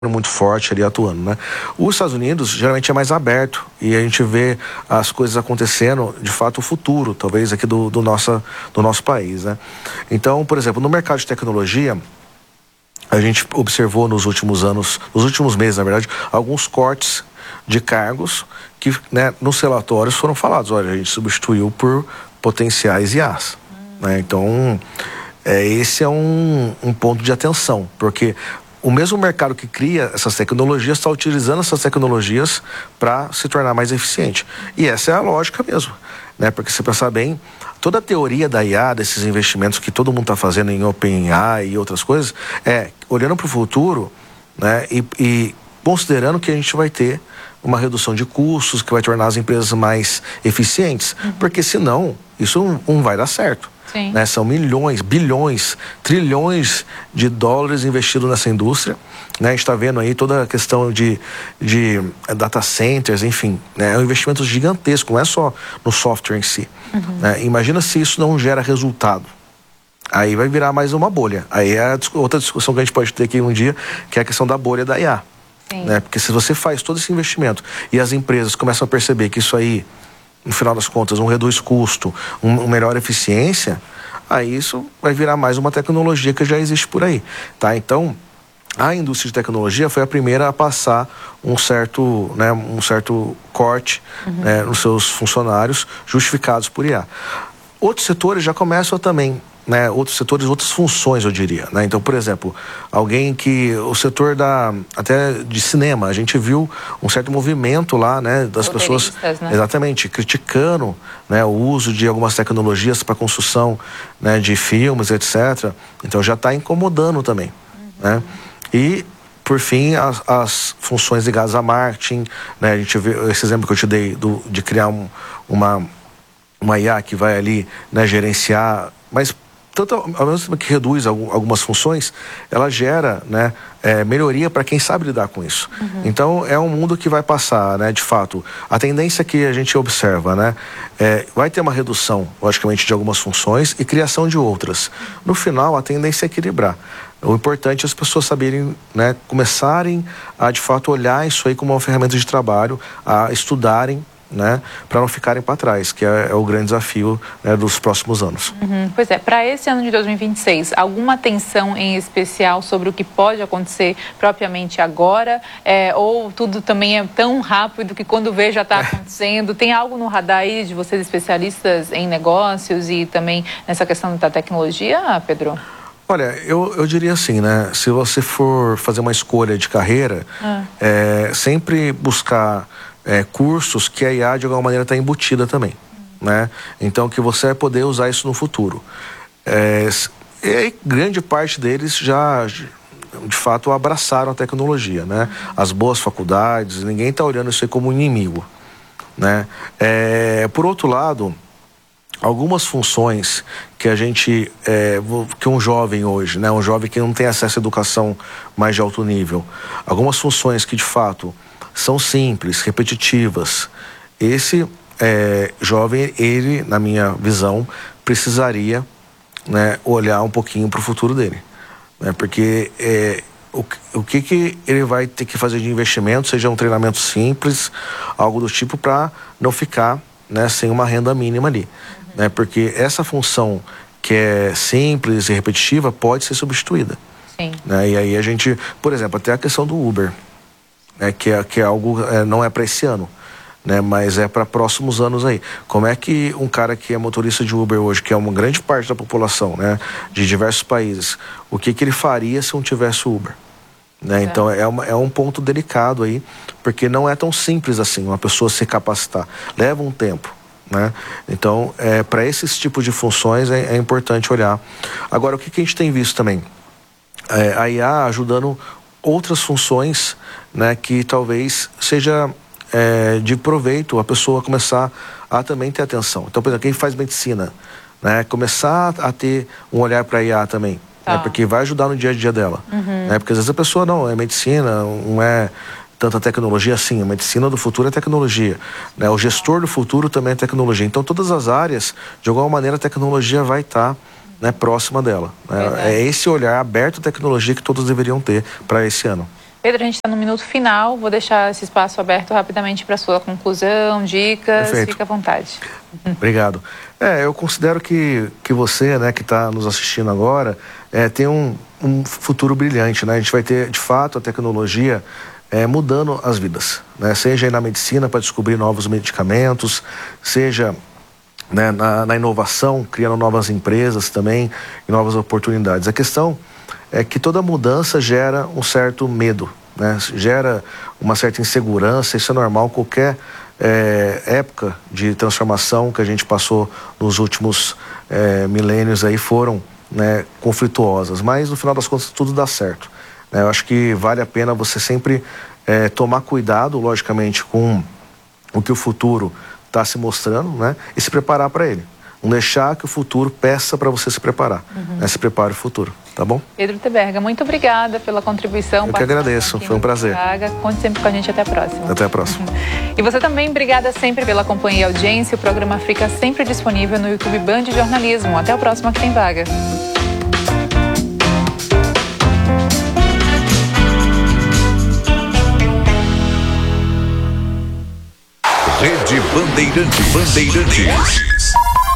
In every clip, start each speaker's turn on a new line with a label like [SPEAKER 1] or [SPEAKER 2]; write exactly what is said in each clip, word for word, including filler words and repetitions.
[SPEAKER 1] muito forte ali atuando, né? Os Estados Unidos geralmente é mais aberto e a gente vê as coisas acontecendo, de fato, o futuro, talvez aqui do, do, nossa, do nosso país, né? Então, por exemplo, no mercado de tecnologia, a gente observou nos últimos anos, nos últimos meses, na verdade, alguns cortes de cargos que, né, nos relatórios foram falados, olha, a gente substituiu por potenciais I As, hum. né? Então, é, esse é um, um ponto de atenção, porque o mesmo mercado que cria essas tecnologias está utilizando essas tecnologias para se tornar mais eficiente. E essa é a lógica mesmo, né? Porque se pensar bem, toda a teoria da I A, desses investimentos que todo mundo está fazendo em OpenAI e outras coisas, é olhando para o futuro, né? E, e considerando que a gente vai ter uma redução de custos, que vai tornar as empresas mais eficientes, uhum. porque senão isso não, não vai dar certo. Né? São milhões, bilhões, trilhões de dólares investidos nessa indústria, né? A gente está vendo aí toda a questão de, de data centers, enfim, né? É um investimento gigantesco, não é só no software em si, uhum. né? Imagina se isso não gera resultado, aí vai virar mais uma bolha. Aí é outra discussão que a gente pode ter aqui um dia, que é a questão da bolha da I A, né? Porque se você faz todo esse investimento e as empresas começam a perceber que isso aí, no final das contas, um reduz custo, um, um melhor eficiência, aí isso vai virar mais uma tecnologia que já existe por aí, tá? Então, a indústria de tecnologia foi a primeira a passar um certo, né, um certo corte, uhum. né, nos seus funcionários, justificados por I A. Outros setores já começam também, né, outros setores, outras funções, eu diria, né? Então, por exemplo, alguém que o setor da até de cinema, a gente viu um certo movimento lá, né, das pessoas, né? Exatamente, criticando, né, o uso de algumas tecnologias para construção, né, de filmes, etcétera. Então já está incomodando também, uhum. né? E por fim, as, as funções ligadas a marketing, né? A gente vê esse exemplo que eu te dei do, de criar um, uma uma I A que vai ali, né, gerenciar, mas tanto ao mesmo tempo que reduz algumas funções, ela gera, né, é, melhoria para quem sabe lidar com isso. Uhum. Então é um mundo que vai passar, né, de fato, a tendência que a gente observa, né, é, vai ter uma redução, logicamente, de algumas funções e criação de outras. No final, a tendência é equilibrar. O importante é as pessoas saberem, né, começarem a de fato olhar isso aí como uma ferramenta de trabalho, a estudarem, né, para não ficarem para trás, que é, é o grande desafio, né, dos próximos anos.
[SPEAKER 2] Uhum. Pois é, para esse ano de dois mil e vinte e seis, alguma atenção em especial sobre o que pode acontecer propriamente agora, é, ou tudo também é tão rápido que quando vê já está acontecendo? Tem algo no radar aí de vocês especialistas em negócios e também nessa questão da tecnologia, Pedro?
[SPEAKER 1] Olha, eu, eu diria assim, né, se você for fazer uma escolha de carreira, ah. é, sempre buscar É, cursos que a I A de alguma maneira está embutida também, uhum. né? Então que você vai poder usar isso no futuro. É, e grande parte deles já, de fato, abraçaram a tecnologia, né? Uhum. As boas faculdades, ninguém está olhando isso aí como inimigo, né? É, por outro lado, algumas funções que a gente, é, que um jovem hoje, né? Um jovem que não tem acesso à educação mais de alto nível, algumas funções que de fato são simples, repetitivas. Esse é, jovem, ele, na minha visão, precisaria, né, olhar um pouquinho para o futuro dele, né? Porque é, o, o que, que ele vai ter que fazer de investimento, seja um treinamento simples, algo do tipo, para não ficar, né, sem uma renda mínima ali, uhum. né? Porque essa função que é simples e repetitiva pode ser substituída. Sim. Né? E aí a gente, por exemplo, até a questão do Uber, É, que, é, que é algo, é, não é para esse ano, né, mas é para próximos anos aí. Como é que um cara que é motorista de Uber hoje, que é uma grande parte da população, né, de diversos países, o que, que ele faria se não tivesse Uber? Né? É. Então é, uma, é um ponto delicado aí, porque não é tão simples assim uma pessoa se capacitar. Leva um tempo. Né? Então, é, para esses tipos de funções é, é importante olhar. Agora, o que, que a gente tem visto também? É, a I A ajudando outras funções, né, que talvez seja é, de proveito a pessoa começar a também ter atenção. Então, por exemplo, quem faz medicina, né, começar a ter um olhar para a I A também, tá. né, porque vai ajudar no dia a dia dela. Uhum. Né, porque às vezes a pessoa não, é medicina, não é tanta tecnologia assim, a medicina do futuro é tecnologia, né, o gestor do futuro também é tecnologia. Então, todas as áreas, de alguma maneira, a tecnologia vai estar, né, próxima dela. Né? É esse olhar aberto à tecnologia que todos deveriam ter para esse ano.
[SPEAKER 2] Pedro, a gente está no minuto final, vou deixar esse espaço aberto rapidamente para sua conclusão, dicas,
[SPEAKER 1] Perfeito.
[SPEAKER 2] Fica à vontade.
[SPEAKER 1] Obrigado. É, eu considero que, que você, né, que está nos assistindo agora, é, tem um, um futuro brilhante, né? A gente vai ter, de fato, a tecnologia é, mudando as vidas, né? Seja aí na medicina para descobrir novos medicamentos, seja, né, na, na inovação, criando novas empresas também e novas oportunidades. A questão é que toda mudança gera um certo medo, né? Gera uma certa insegurança, isso é normal, qualquer é, época de transformação que a gente passou nos últimos é, milênios aí foram, né, conflituosas, mas no final das contas tudo dá certo, né? Eu acho que vale a pena você sempre é, tomar cuidado, logicamente, com o que o futuro está se mostrando, né, e se preparar para ele. Não deixar que o futuro peça para você se preparar. Uhum. Né? Se prepare o futuro, tá bom?
[SPEAKER 2] Pedro Teberga, muito obrigada pela contribuição.
[SPEAKER 1] Eu que agradeço, foi um prazer.
[SPEAKER 2] Conte sempre com a gente, até a próxima.
[SPEAKER 1] Até a próxima.
[SPEAKER 2] Uhum. E você também, obrigada sempre pela companhia e audiência. O programa fica sempre disponível no YouTube Band Jornalismo. Até a próxima, que tem vaga.
[SPEAKER 3] Rede Bandeirantes. Bandeirantes.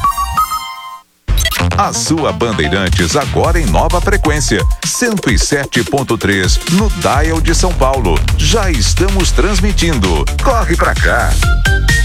[SPEAKER 3] A sua Bandeirantes agora em nova frequência, cento e sete ponto três no Dial de São Paulo. Já estamos transmitindo. Corre pra cá.